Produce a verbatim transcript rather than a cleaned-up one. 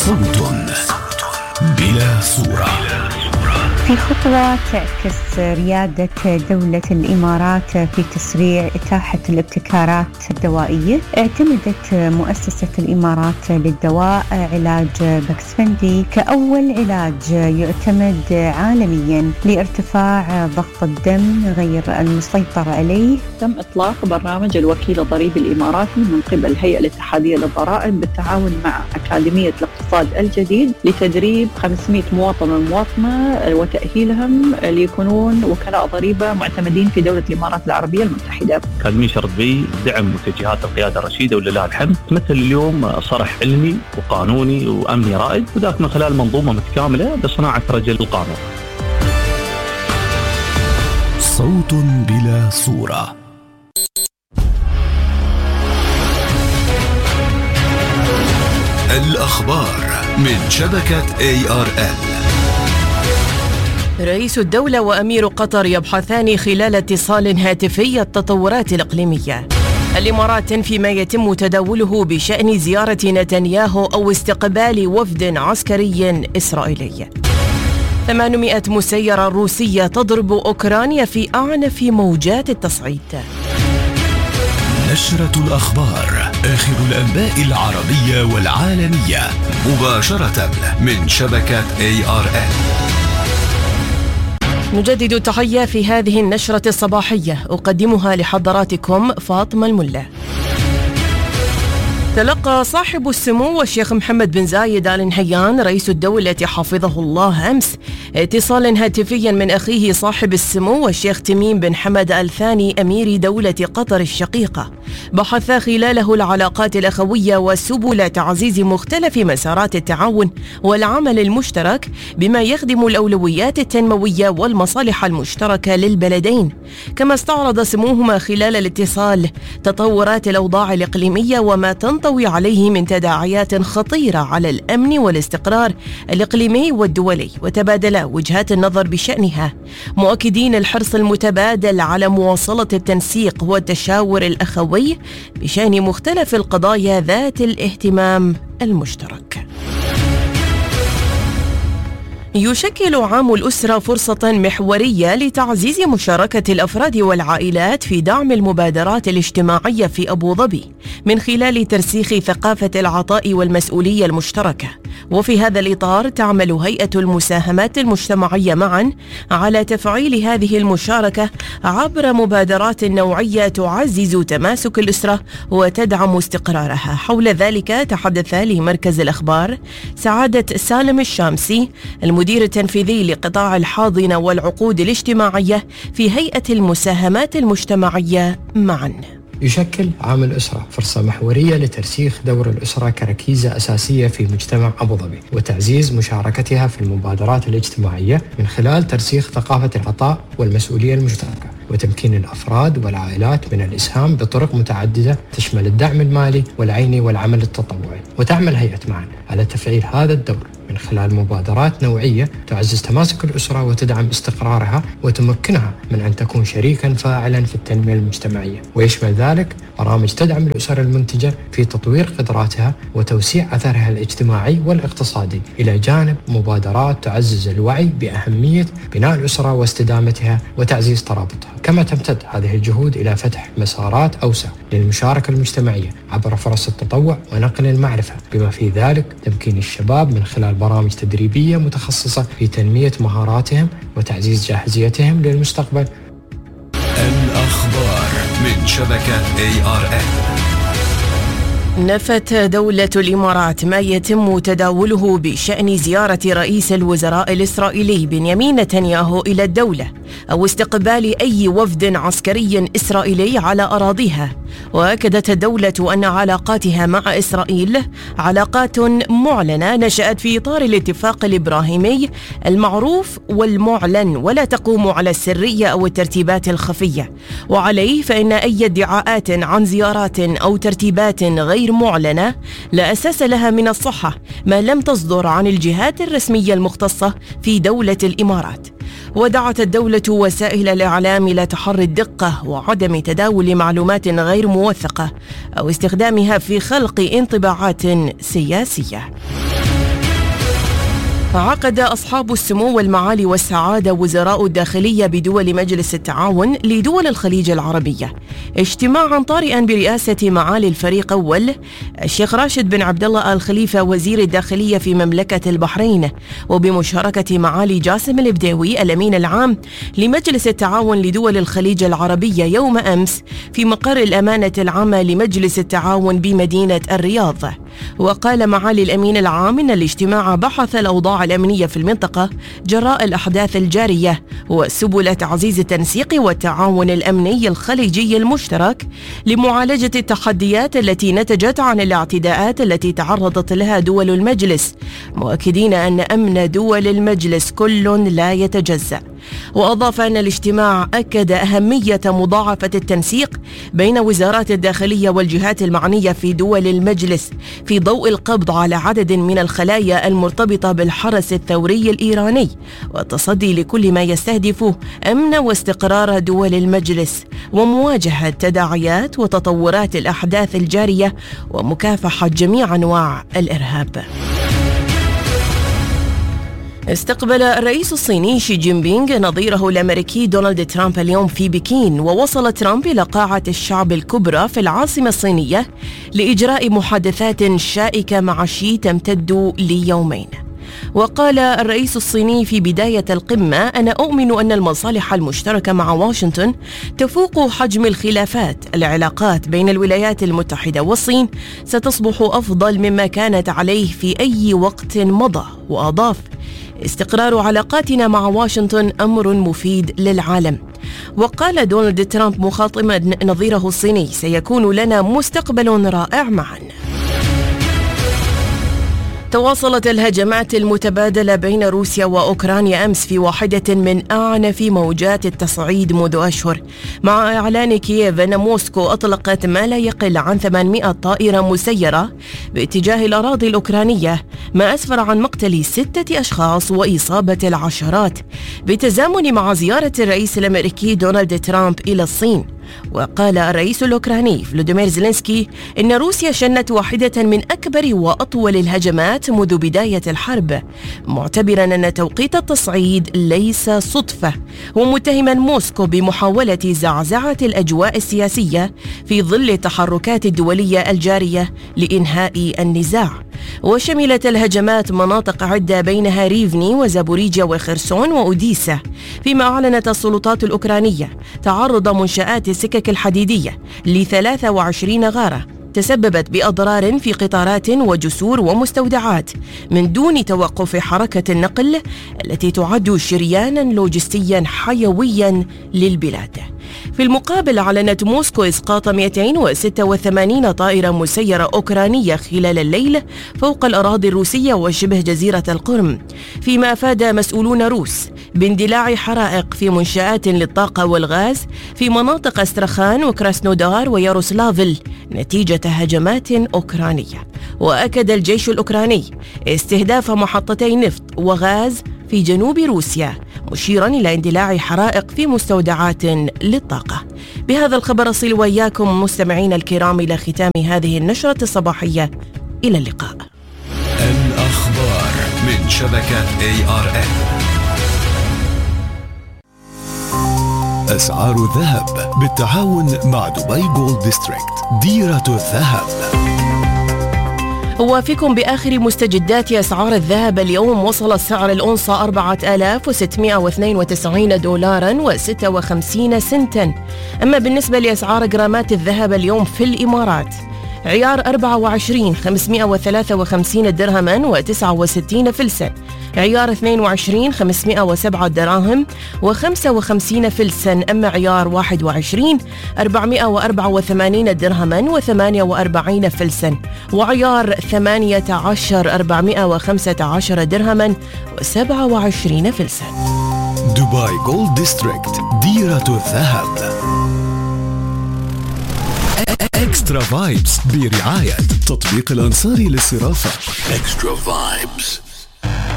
صوت بلا صورة. في خطوة تعكس ريادة دولة الإمارات في تسريع إتاحة الابتكارات الدوائية، اعتمدت مؤسسة الإمارات للدواء علاج باكسفندي كأول علاج يعتمد عالميا لارتفاع ضغط الدم غير المسيطر عليه. تم إطلاق برنامج الوكيل الضريبي الإماراتي من قبل الهيئة الاتحادية للضرائب بالتعاون مع أكاديمية الاقتصاد الجديد لتدريب خمسمائة مواطن ومواطنة وتأهيلهم ليكونون وكلاء ضريبة معتمدين في دولة الإمارات العربية المتحدة. أكاديمية شرط بي دعم متجهات القيادة الرشيدة ولله الحمد، مثل اليوم صرح علمي وقانوني وأمني رائد، وذاك من خلال منظومة متكاملة لصناعة رجل القانون. صوت بلا صورة. الأخبار من شبكة إيه آر إل. رئيس الدولة وأمير قطر يبحثان خلال اتصال هاتفي التطورات الإقليمية. الإمارات فيما يتم تداوله بشأن زيارة نتنياهو أو استقبال وفد عسكري إسرائيلي. ثمانمائة مسيرة روسية تضرب أوكرانيا في أعنف موجات التصعيد. نشرة الأخبار، آخر الأنباء العربية والعالمية، مباشرة من شبكة إيه آر إل. نجدد التحية في هذه النشرة الصباحية، أقدمها لحضراتكم فاطمة الملا. تلقى صاحب السمو الشيخ محمد بن زايد آل نهيان رئيس الدولة حفظه الله أمس اتصالا هاتفيا من أخيه صاحب السمو الشيخ تميم بن حمد آل ثاني أمير دولة قطر الشقيقة، بحث خلاله العلاقات الأخوية وسبل تعزيز مختلف مسارات التعاون والعمل المشترك بما يخدم الأولويات التنموية والمصالح المشتركة للبلدين. كما استعرض سموهما خلال الاتصال تطورات الأوضاع الإقليمية وما تنطوي عليه من تداعيات خطيرة على الأمن والاستقرار الإقليمي والدولي، وتبادلا وجهات النظر بشأنها، مؤكدين الحرص المتبادل على مواصلة التنسيق والتشاور الأخوي بشأن مختلف القضايا ذات الاهتمام المشترك. يشكل عام الأسرة فرصة محورية لتعزيز مشاركة الأفراد والعائلات في دعم المبادرات الاجتماعية في أبو ظبي من خلال ترسيخ ثقافة العطاء والمسؤولية المشتركة. وفي هذا الإطار تعمل هيئة المساهمات المجتمعية معا على تفعيل هذه المشاركة عبر مبادرات نوعية تعزز تماسك الأسرة وتدعم استقرارها. حول ذلك تحدث لمركز الأخبار سعادة سالم الشامسي المدير التنفيذي لقطاع الحاضنة والعقود الاجتماعية في هيئة المساهمات المجتمعية معا. يشكل عام الأسرة فرصة محورية لترسيخ دور الأسرة كركيزة أساسية في مجتمع أبو ظبي وتعزيز مشاركتها في المبادرات الاجتماعية من خلال ترسيخ ثقافة العطاء والمسؤولية المشتركة وتمكين الأفراد والعائلات من الإسهام بطرق متعددة تشمل الدعم المالي والعيني والعمل التطوعي. وتعمل هيئة معا على تفعيل هذا الدور من خلال مبادرات نوعية تعزز تماسك الأسرة وتدعم استقرارها وتمكنها من أن تكون شريكا فاعلا في التنمية المجتمعية. ويشمل ذلك برامج تدعم الأسر المنتجة في تطوير قدراتها وتوسيع أثرها الاجتماعي والاقتصادي، إلى جانب مبادرات تعزز الوعي بأهمية بناء الأسرة واستدامتها وتعزيز ترابطها. كما تمتد هذه الجهود إلى فتح مسارات أوسع للمشاركة المجتمعية عبر فرص التطوع ونقل المعرفة، بما في ذلك تمكين الشباب من خلال برامج تدريبية متخصصة في تنمية مهاراتهم وتعزيز جاهزيتهم للمستقبل. الأخبار من شبكة إيه آر إل. نفت دولة الإمارات ما يتم تداوله بشأن زيارة رئيس الوزراء الإسرائيلي بنيامين نتنياهو إلى الدولة أو استقبال أي وفد عسكري إسرائيلي على أراضيها. وأكدت الدولة أن علاقاتها مع إسرائيل علاقات معلنة نشأت في إطار الاتفاق الإبراهيمي المعروف والمعلن ولا تقوم على السرية أو الترتيبات الخفية. وعليه فإن أي ادعاءات عن زيارات أو ترتيبات غير معلنة لا أساس لها من الصحة ما لم تصدر عن الجهات الرسمية المختصة في دولة الإمارات. ودعت الدولة وسائل الإعلام إلى تحري الدقة وعدم تداول معلومات غير موثقة أو استخدامها في خلق انطباعات سياسية. عقد أصحاب السمو والمعالي والسعادة وزراء الداخلية بدول مجلس التعاون لدول الخليج العربية اجتماعا طارئا برئاسة معالي الفريق أول الشيخ راشد بن عبد الله آل خليفة وزير الداخلية في مملكة البحرين، وبمشاركة معالي جاسم البديوي الأمين العام لمجلس التعاون لدول الخليج العربية يوم أمس في مقر الأمانة العامة لمجلس التعاون بمدينة الرياض. وقال معالي الأمين العام إن الاجتماع بحث الأوضاع الأمنية في المنطقة جراء الأحداث الجارية وسبل تعزيز التنسيق والتعاون الأمني الخليجي المشترك لمعالجة التحديات التي نتجت عن الاعتداءات التي تعرضت لها دول المجلس، مؤكدين أن أمن دول المجلس كل لا يتجزأ. وأضاف أن الاجتماع أكد أهمية مضاعفة التنسيق بين وزارات الداخلية والجهات المعنية في دول المجلس في ضوء القبض على عدد من الخلايا المرتبطة بالحرس الثوري الإيراني والتصدي لكل ما يستهدف أمن واستقرار دول المجلس ومواجهة تداعيات وتطورات الأحداث الجارية ومكافحة جميع أنواع الإرهاب. استقبل الرئيس الصيني شي جين بينغ نظيره الأمريكي دونالد ترامب اليوم في بكين، ووصل ترامب إلى قاعة الشعب الكبرى في العاصمة الصينية لإجراء محادثات شائكة مع شي تمتد ليومين. وقال الرئيس الصيني في بداية القمة: أنا أؤمن أن المصالح المشتركة مع واشنطن تفوق حجم الخلافات. العلاقات بين الولايات المتحدة والصين ستصبح أفضل مما كانت عليه في أي وقت مضى. وأضاف: استقرار علاقاتنا مع واشنطن أمر مفيد للعالم. وقال دونالد ترامب مخاطبا نظيره الصيني: سيكون لنا مستقبل رائع معا. تواصلت الهجمات المتبادلة بين روسيا وأوكرانيا أمس في واحدة من أعنف موجات التصعيد منذ أشهر، مع إعلان كييف أن موسكو أطلقت ما لا يقل عن ثمانمائة طائرة مسيرة باتجاه الأراضي الأوكرانية، ما أسفر عن مقتل ستة أشخاص وإصابة العشرات، بتزامن مع زيارة الرئيس الأمريكي دونالد ترامب إلى الصين. وقال الرئيس الأوكراني فلوديمير زيلينسكي إن روسيا شنت واحدة من أكبر وأطول الهجمات منذ بداية الحرب، معتبرا أن توقيت التصعيد ليس صدفة، ومتهما موسكو بمحاولة زعزعة الأجواء السياسية في ظل التحركات الدولية الجارية لإنهاء النزاع. وشملت الهجمات مناطق عدة بينها ريفني وزابوريجيا وخرسون وأوديسا، فيما أعلنت السلطات الأوكرانية تعرض منشآت السكك الحديدية ل ثلاث وعشرين غارة تسببت بأضرار في قطارات وجسور ومستودعات من دون توقف حركة النقل التي تعد شريانا لوجستيا حيويا للبلاد. في المقابل أعلنت موسكو إسقاط مئتين وستة وثمانين طائرة مسيرة أوكرانية خلال الليل فوق الأراضي الروسية وشبه جزيرة القرم، فيما أفاد مسؤولون روس باندلاع حرائق في منشآت للطاقة والغاز في مناطق أسترخان وكراسنودار وياروسلافل نتيجة هجمات أوكرانية. وأكد الجيش الأوكراني استهداف محطتي نفط وغاز في جنوب روسيا، مشيرا إلى اندلاع حرائق في مستودعات للطاقة. بهذا الخبر أصل وإياكم مستمعين الكرام إلى ختام هذه النشرة الصباحية. إلى اللقاء. الأخبار من شبكة إيه آر إن. أسعار الذهب بالتعاون مع دبي جولد ديستريكت، ديرة الذهب. وفيكم بآخر مستجدات أسعار الذهب اليوم. وصل سعر الأونصة أربعة آلاف وستمائة واثنين وتسعين دولارا وستة وخمسين سنتا. أما بالنسبة لأسعار جرامات الذهب اليوم في الإمارات: عيار أربعة وعشرين خمسمائة وثلاثة وخمسين درهما وتسعة وستين فلسا، عيار اثنين وعشرين خمسمائة وسبعة دراهم وخمسة وخمسين فلسا، أما عيار واحد وعشرين أربعمائة وأربعة وثمانين درهما وثمانية وأربعين فلسا، وعيار ثمانية عشر أربعمائة وخمسة عشر درهما وسبعة وعشرين فلسا. دبي جولد ديستريكت، ديرة الذهب. اكسترا فايبس برعاية تطبيق الأنصاري للصرافة. اكسترا فايبس.